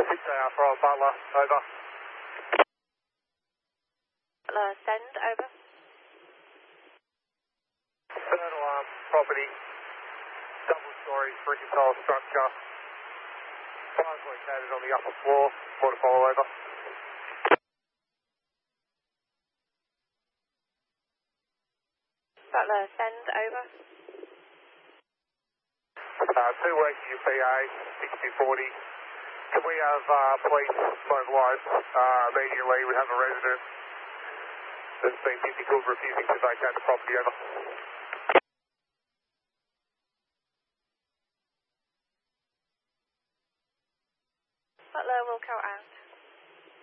6AR from Butler, over. Butler, send, over. Third alarm property, double story, three-control structure. Fire's located on the upper floor, waterfall, over. Butler, send, over. Two working in PA, 6040. Can we have police mobilised immediately? We have a resident that's been difficult refusing to vacate the property, over.